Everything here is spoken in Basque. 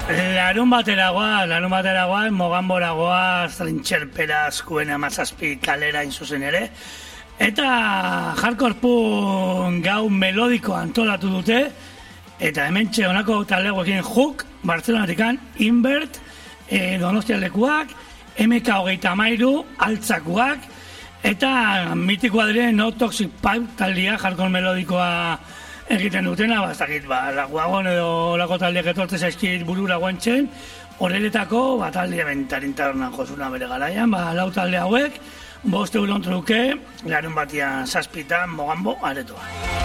Larun bateragoa, Moganboragoa, Trintxerpera azkuen 17 kalera inzuzen ere. Eta hardcore punk gau melodiko antolatu dute. Eta hementxe honako taldeagoekin Hook, Bartzelonatikan, Invert, Donostialekuak, MK33, Altzakuak, eta mitikoa diren No Toxic Pipe taldea hardcore melodikoa egiten dutena, bazakit, laguagon edo lako taldeak etortze zaizkit burura guantzen, horretako talde bentarin tabernan josuna bere garaian, lau talde hauek, 5 euron truke, larun batian 7 Moganbo aretoa.